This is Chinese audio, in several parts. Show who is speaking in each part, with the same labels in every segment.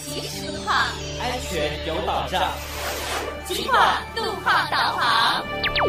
Speaker 1: 及时路况，
Speaker 2: 安全有保障。
Speaker 1: 金广路况导航。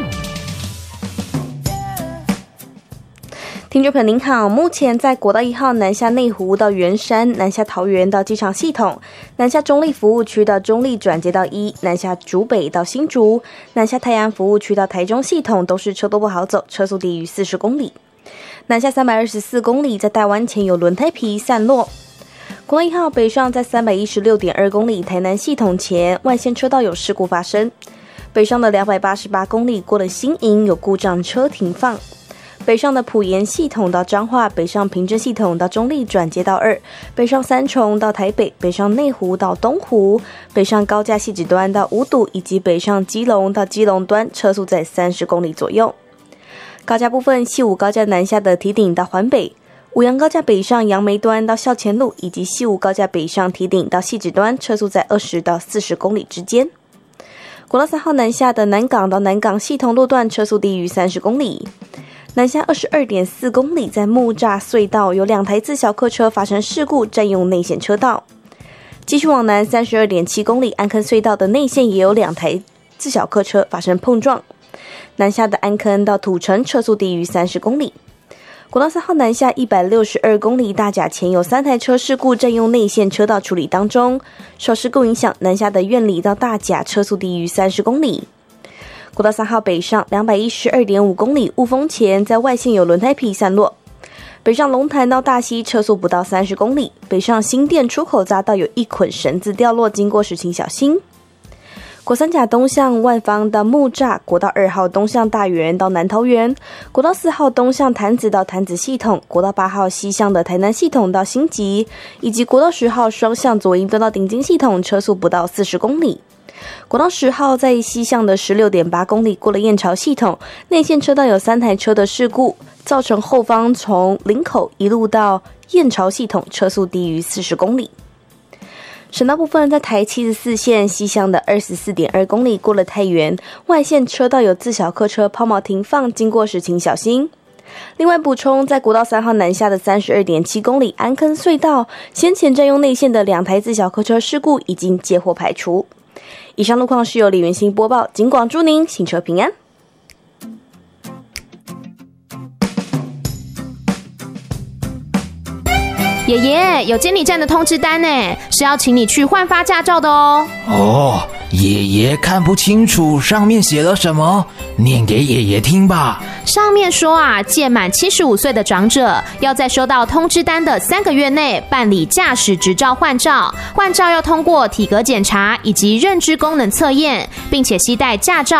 Speaker 3: 听众朋友您好，目前在国道1号南下内湖到圆山、南下桃园到机场系统、南下中立服务区到中立转接到1、南下竹北到新竹、南下泰安服务区到台中系统都是车多不好走，车速低于40公里。南下324公里，在大湾前有轮胎皮散落。国道1号北上在316.2公里台南系统前外线车道有事故发生，北上的288公里过了新营有故障车停放。北上的埔盐系统到彰化，北上平镇系统到中立转接到2，北上三重到台北，北上内湖到东湖，北上高架汐止端到五堵，以及北上基隆到基隆端，车速在30公里左右。高架部分，西武高架南下的堤顶到环北，五杨高架北上杨梅端到校前路，以及西武高架北上堤顶到汐止端，车速在20到40公里之间。国道3号南下的南港到南港系统路段，车速低于30公里。南下22.4公里，在木栅隧道有2台自小客车发生事故，占用内线车道。继续往南32.7公里，安坑隧道的内线也有2台自小客车发生碰撞。南下的安坑到土城，车速低于30公里。国道3号南下162公里，大甲前有3台车事故，占用内线车道处理当中。受事故影响，南下的苑里到大甲车速低于30公里。国道3号北上212.5公里，雾峰前在外线有轮胎皮散落。北上龙潭到大溪车速不到30公里，北上新店出口匝道有一捆绳子掉落，经过时请小心。国三甲东向万芳到木栅，国道2号东向大园到南桃园，国道4号东向潭子到潭子系统，国道8号西向的台南系统到新集，以及国道10号双向左营端到顶金系统，车速不到40公里。国道10号在西向的16.8公里过了燕巢系统，内线车道有3台车的事故，造成后方从林口一路到燕巢系统车速低于40公里。省道部分，在台74线西向的24.2公里过了太原，外线车道有自小客车抛锚停放，经过时请小心。另外补充，在国道3号南下的32.7公里安坑隧道，先前占用内线的2台自小客车事故已经接获排除。以上路况是由李元兴播报，警广祝您行车平安。
Speaker 4: 爷爷，有监理站的通知单呢，是要请你去换发驾照的哦。
Speaker 5: 哦，爷爷看不清楚上面写了什么，念给爷爷听吧。
Speaker 4: 上面说啊，届满75岁的长者，要在收到通知单的3个月内办理驾驶执照换照，换照要通过体格检查以及认知功能测验，并且携带驾照